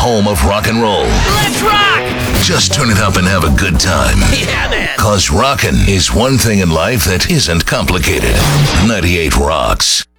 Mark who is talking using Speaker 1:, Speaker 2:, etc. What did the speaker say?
Speaker 1: home of rock and roll.
Speaker 2: Let's rock!
Speaker 1: Just turn it up and have a good time.
Speaker 2: Yeah, man.
Speaker 1: Cause rockin' is one thing in life that isn't complicated. 98 Rocks.